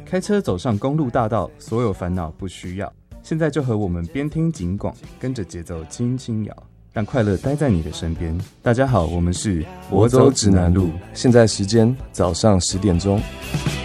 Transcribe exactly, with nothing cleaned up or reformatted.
开车走上公路大道，所有烦恼不需要。现在就和我们边听警广，跟着节奏轻轻摇，让快乐待在你的身边。大家好，我们是我走指南路，现在时间早上十点钟。